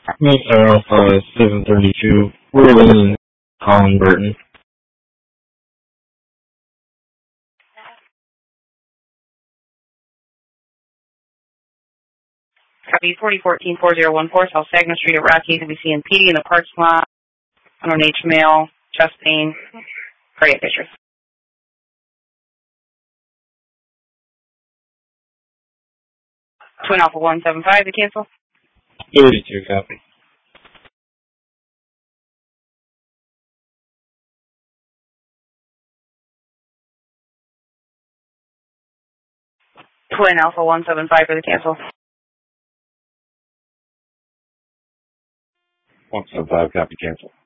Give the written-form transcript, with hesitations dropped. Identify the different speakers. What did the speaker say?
Speaker 1: Miss Alpha 732, William Colin Burton.
Speaker 2: Copy 4014-4014 South Saginaw Street at Rocky. To be seeing PD in the parking lot. Unknown age male, chest pain, cardiac history. Twin Alpha 175 to cancel.
Speaker 1: 32, copy.
Speaker 2: Twin Alpha 175 for the cancel.
Speaker 1: 175, copy, cancel.